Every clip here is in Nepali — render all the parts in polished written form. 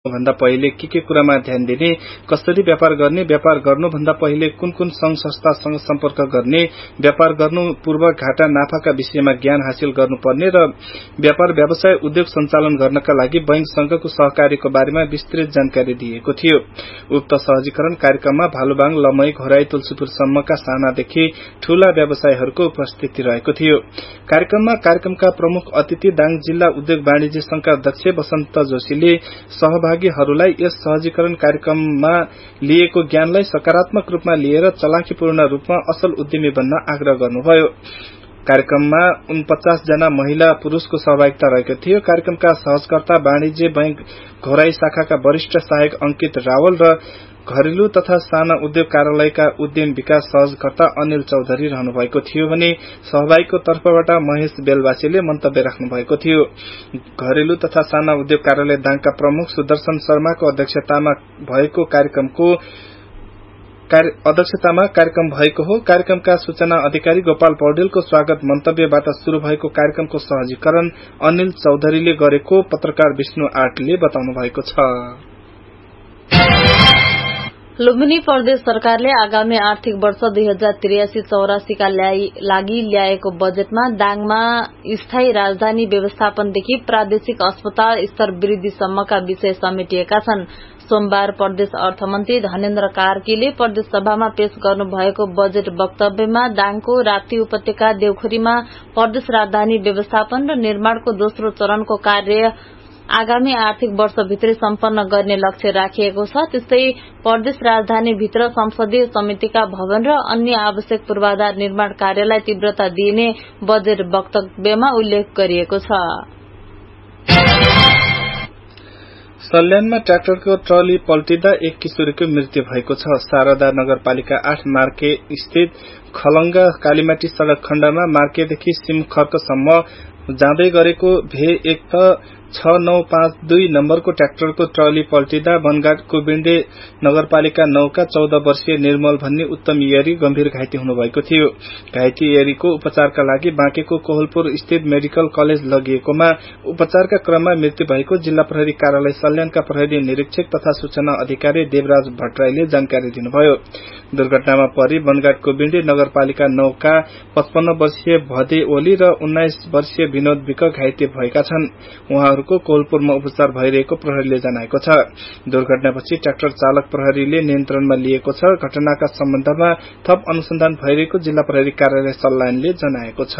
भन्दा पहिले के कुरामा ध्यान दिने, कसरी व्यापार गर्ने, व्यापार गर्नुभन्दा पहिले कुन कुन संघ संस्थासँग सम्पर्क गर्ने, व्यापार गर्नु पूर्व घाटा नाफाका विषयमा ज्ञान हासिल गर्नुपर्ने र व्यापार व्यवसाय उद्योग सञ्चालन गर्नका लागि बैंकसँगको सहकार्यको बारेमा विस्तृत जानकारी दिएको थियो। उक्त सहजीकरण कार्यक्रममा भालुबाङ, लमई, घोराई, तुलसीपुरसम्मका सानादेखि ठूला व्यवसायहरूको उपस्थिति रहेको थियो। कार्यक्रमका प्रमुख अतिथि दाङ जिल्ला उद्योग वाणिज्य संघका अध्यक्ष वसन्त जोशीले सहभागीहरूलाई यस सहजीकरण कार्यक्रममा लिएको ज्ञानलाई सकारात्मक रूपमा लिएर चलाखीपूर्ण रूपमा असल उद्यमी बन्न आग्रह गर्नुभयो। कार्यक्रममा 49 जना महिला पुरूषको सहभागिता रहेको थियो। कार्यक्रमका सहजकर्ता वाणिज्य बैंक घोराई शाखाका वरिष्ठ सहायक अंकित रावल र घरेलु तथा साना उद्योग कार्यालयका उद्यम विकास सहजकर्ता अनिल चौधरी रहनु भएको थियो भने सहभागीको तर्फबाट महेश बेलवासीले मन्तव्य राख्नु भएको थियो। घरेलु तथा साना उद्योग कार्यालय दाङका प्रमुख सुदर्शन शर्माको अध्यक्षतामा कार्यक्रम भएको हो। कार्यक्रमका सूचना अधिकारी गोपाल पौडेलको स्वागत मन्तव्यबाट शुरू भएको कार्यक्रमको सहजीकरण अनिल चौधरीले गरेको पत्रकार विष्णु आर्टले बताउनु भएको छ। लुम्बिनी प्रदेश सरकारले आगामी आर्थिक वर्ष 2083-84 का लागि ल्याएको बजेटमा दाङमा स्थायी राजधानी व्यवस्थापनदेखि प्रादेशिक अस्पताल स्तर वृद्धिसम्मका विषय समेटिएका छन्। सोमबार प्रदेश अर्थमन्त्री धनेन्द्र कार्कीले प्रदेश सभामा पेश गर्नुभएको बजेट वक्तव्यमा दाङको राप्ती उपत्यका देउखुरीमा प्रदेश राजधानी व्यवस्थापन र निर्माणको दोस्रो चरणको कार्य आगामी आर्थिक वर्षभित्रै सम्पन्न गर्ने लक्ष्य राखिएको छ। त्यस्तै प्रदेश राजधानी भित्र संसदीय समितिका भवन र अन्य आवश्यक पूर्वाधार निर्माण कार्यलाई तीव्रता दिइने बजेट वक्तव्यमा उल्लेख गरिएको छ। सल्यानमा ट्र्याक्टरको ट्रली पल्टिँदा एक किशोरीको मृत्यु भएको छ। शारदा नगरपालिका 8 मार्के स्थित खलंगा कालीमाटी सड़क खण्डमा मार्केदेखि सिमखर्कसम्म जाँदै गरेको भे 6952 नम्बरको ट्र्याक्टरको ट्रली पल्टिँदा वनगाड कुबिन्डे नगरपालिका 9 का 14 वर्षीय निर्मल भन्ने उत्तम यरी गम्भीर घाइते हुनुभएको थियो। घाइते यरीको उपचारका लागि बाँकेको कोहलपुर स्थित मेडिकल कलेज लगिएकोमा उपचारका क्रममा मृत्यु भएको जिल्ला प्रहरी कार्यालय सल्यानका प्रहरी निरीक्षक तथा सूचना अधिकारी देवराज भट्टराईले जानकारी दिनुभयो। दुर्घटनामा परि वनगाड कुबिन्डे नगरपालिका 9 का 55 वर्षीय भदे ओली र 19 वर्षीय विनोद विक घाइते भएका छन्। उहाँहरूको कोहलपुरमा उपचार भइरहेको प्रहरीले जनाएको छ। दुर्घटनापछि ट्र्याक्टर चालक प्रहरीले नियन्त्रणमा लिएको छ। घटनाका सम्बन्धमा थप अनुसन्धान भइरहेको जिल्ला प्रहरी कार्यालय सल्यानले जनाएको छ।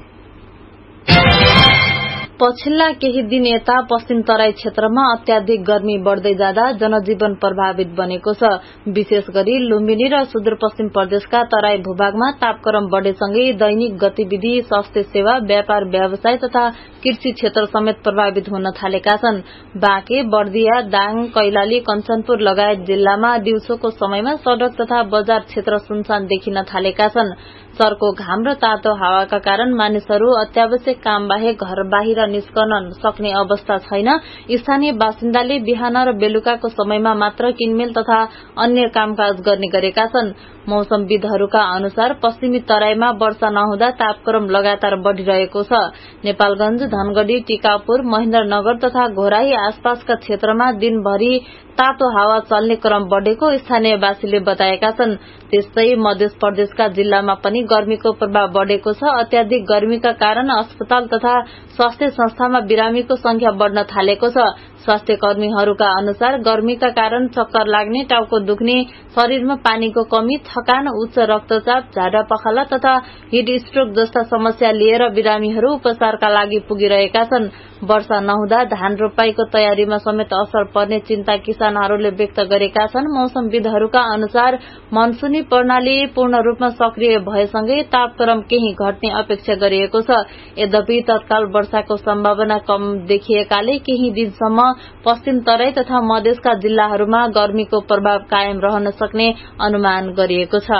पछिल्ला केही दिन यता पश्चिम तराई क्षेत्रमा अत्याधिक गर्मी बढ़दै जाँदा जनजीवन प्रभावित बनेको छ। विशेष गरी लुम्बिनी र सुदूरपश्चिम प्रदेशका तराई भूभागमा तापक्रम बढ़ेसँगै दैनिक गतिविधि, स्वास्थ्य सेवा, व्यापार व्यवसाय तथा कृषि क्षेत्र समेत प्रभावित हुन थालेका छन्। बाँके, बर्दिया, दाङ, कैलाली, कञ्चनपुर लगायत जिल्लामा दिउँसोको समयमा सड़क तथा बजार क्षेत्र सुनसान देखिन थालेका छन्। चर्को घाम र तातो हावाका कारण मानिसहरू अत्यावश्यक काम बाहेक घर बाहिर निस्कन सक्ने अवस्था छैन। स्थानीय बासिन्दाले बिहान र बेलुकाको समयमा मात्र किनमेल तथा अन्य कामकाज गर्ने गरेका छन्। मौसमविदहरूका अनुसार पश्चिमी तराईमा वर्षा नहुँदा तापक्रम लगातार बढ़िरहेको छ। नेपालगंज, धनगढ़ी, टिकापुर, महेन्द्रनगर तथा घोराई आसपासका क्षेत्रमा दिनभरि तातो हावा चल्ने क्रम बढ़ेको स्थानीयवासीले बताएका छन्। त्यस्तै मध्य प्रदेशका जिल्लामा पनि गर्मीको प्रभाव बढ़ेको छ। अत्याधिक गर्मीका कारण अस्पताल तथा स्वास्थ्य संस्थामा बिरामीको संख्या बढ़न थालेको छ। स्वास्थ्य कर्मीहरूका अनुसार गर्मीका कारण चक्कर लाग्ने, टाउको दुख्ने, शरीरमा पानीको कमी, थकान, उच्च रक्तचाप, झाडा पखाला तथा हिट स्ट्रोक जस्ता समस्या लिएर बिरामीहरू उपचारका लागि पुगिरहेका छन्। वर्षा नहुँदा धान रोपाईको तयारीमा समेत असर पर्ने चिन्ता किसानहरूले व्यक्त गरेका छन्। मौसमविदहरूका अनुसार मनसुनी प्रणाली पूर्ण रूपमा सक्रिय भएसँगै तापक्रम केही घट्ने अपेक्षा गरिएको छ। यद्यपि तत्काल वर्षाको सम्भावना कम देखिएकाले केही दिनसम्म पश्चिम तराई तथा मधेसका जिल्लाहरूमा गर्मीको प्रभाव कायम रहन सक्ने अनुमान गरिएको छ।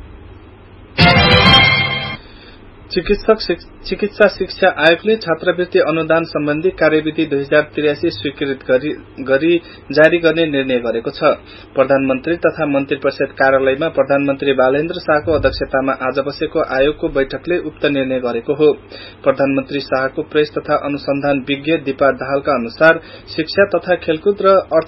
चिकित्सा शिक्षा आयोगले छात्रवृत्ति अनुदान सम्बन्धी कार्यविधि 2083 स्वीकृत गरी जारी गर्ने निर्णय गरेको छ। प्रधानमन्त्री तथा मन्त्री परिषद कार्यालयमा प्रधानमन्त्री बालेन्द्र शाहको अध्यक्षतामा आज बसेको आयोगको बैठकले उक्त निर्णय गरेको हो। प्रधानमन्त्री शाहको प्रेस तथा अनुसन्धान विज्ञ दिपा दाहालका अनुसार शिक्षा तथा खेलकुद र अर्थ